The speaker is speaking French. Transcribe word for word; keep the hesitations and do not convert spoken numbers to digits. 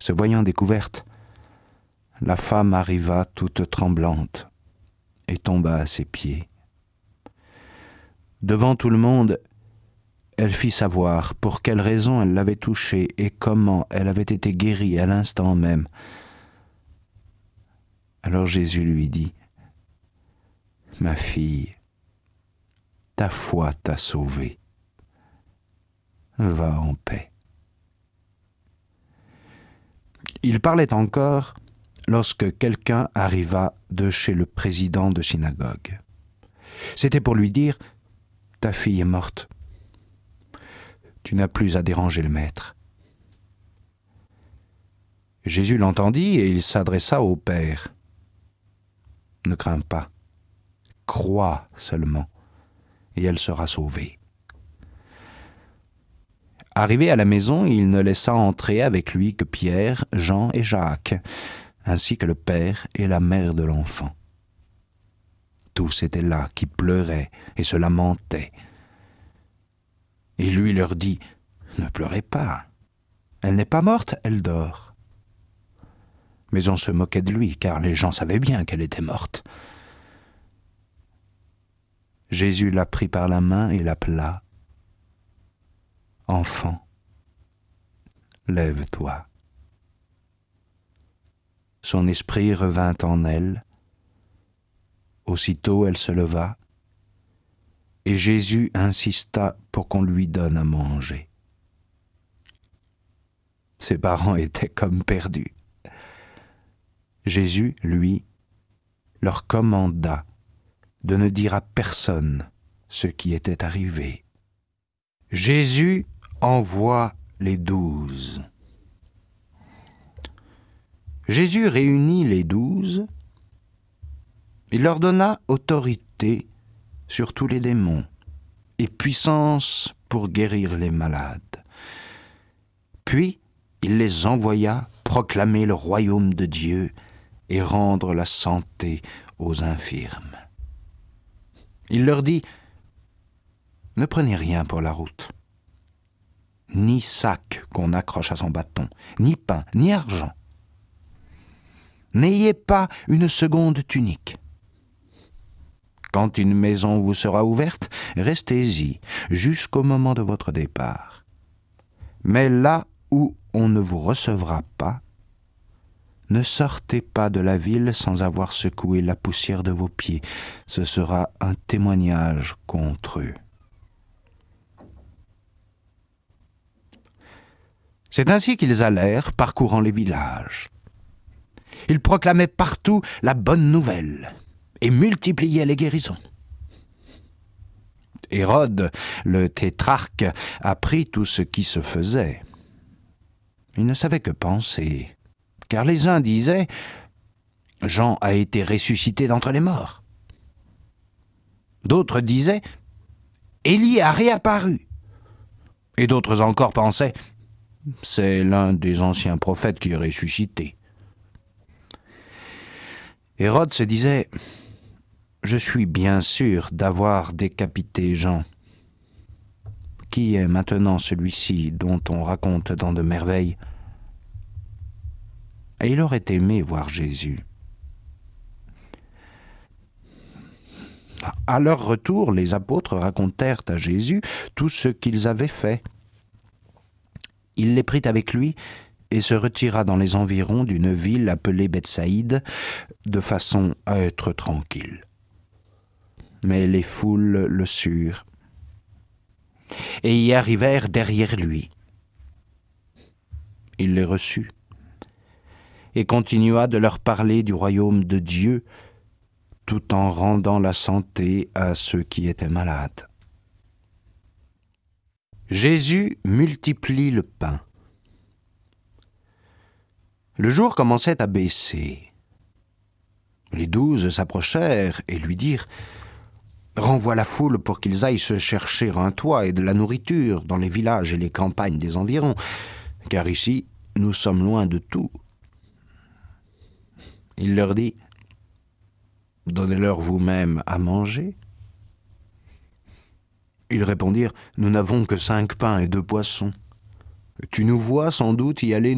Se voyant découverte, la femme arriva toute tremblante et tomba à ses pieds. Devant tout le monde, elle fit savoir pour quelle raison elle l'avait touché et comment elle avait été guérie à l'instant même. Alors Jésus lui dit, « Ma fille, ta foi t'a sauvée. Va en paix. » Il parlait encore lorsque quelqu'un arriva de chez le président de synagogue. C'était pour lui dire, « Ta fille est morte. Tu n'as plus à déranger le maître. » Jésus l'entendit et il s'adressa au Père. « Ne crains pas, crois seulement, et elle sera sauvée. » Arrivé à la maison, il ne laissa entrer avec lui que Pierre, Jean et Jacques, ainsi que le père et la mère de l'enfant. Tous étaient là, qui pleuraient et se lamentaient. Et lui leur dit, « Ne pleurez pas, elle n'est pas morte, elle dort. » Mais on se moquait de lui, car les gens savaient bien qu'elle était morte. Jésus la prit par la main et l'appela. « Enfant, lève-toi. » Son esprit revint en elle. Aussitôt elle se leva, et Jésus insista pour qu'on lui donne à manger. Ses parents étaient comme perdus. Jésus, lui, leur commanda de ne dire à personne ce qui était arrivé. Jésus envoie les douze. Jésus réunit les douze. Il leur donna autorité sur tous les démons et puissance pour guérir les malades. Puis, il les envoya proclamer le royaume de Dieu et rendre la santé aux infirmes. Il leur dit, « Ne prenez rien pour la route, ni sac qu'on accroche à son bâton, ni pain, ni argent. N'ayez pas une seconde tunique. Quand une maison vous sera ouverte, restez-y jusqu'au moment de votre départ. Mais là où on ne vous recevra pas, ne sortez pas de la ville sans avoir secoué la poussière de vos pieds. Ce sera un témoignage contre eux. » C'est ainsi qu'ils allèrent, parcourant les villages. Ils proclamaient partout la bonne nouvelle et multipliaient les guérisons. Hérode, le tétrarque, apprit tout ce qui se faisait. Il ne savait que penser, car les uns disaient « Jean a été ressuscité d'entre les morts ». D'autres disaient « Élie a réapparu ». Et d'autres encore pensaient « C'est l'un des anciens prophètes qui est ressuscité ». Hérode se disait « Je suis bien sûr d'avoir décapité Jean. Qui est maintenant celui-ci dont on raconte tant de merveilles ?» Et il aurait aimé voir Jésus. À leur retour, les apôtres racontèrent à Jésus tout ce qu'ils avaient fait. Il les prit avec lui et se retira dans les environs d'une ville appelée Bethsaïde, de façon à être tranquille. Mais les foules le surent et y arrivèrent derrière lui. Il les reçut et continua de leur parler du royaume de Dieu, tout en rendant la santé à ceux qui étaient malades. Jésus multiplie le pain. Le jour commençait à baisser. Les douze s'approchèrent et lui dirent « Renvoie la foule pour qu'ils aillent se chercher un toit et de la nourriture dans les villages et les campagnes des environs, car ici, nous sommes loin de tout. » Il leur dit « Donnez-leur vous-même à manger. » Ils répondirent « Nous n'avons que cinq pains et deux poissons. Tu nous vois sans doute y aller